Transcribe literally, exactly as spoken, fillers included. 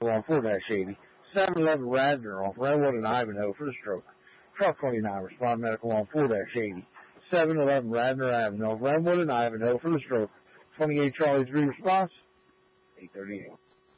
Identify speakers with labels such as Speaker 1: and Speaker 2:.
Speaker 1: on four eighty. seven eleven Radnor off Redwood and Ivanhoe for the stroke. Truck twenty-nine, respond medical on four eighty. seven eleven Radnor Avenue off Redwood and Ivanhoe for the stroke. twenty-eight Charlie three response. eight thirty-eight.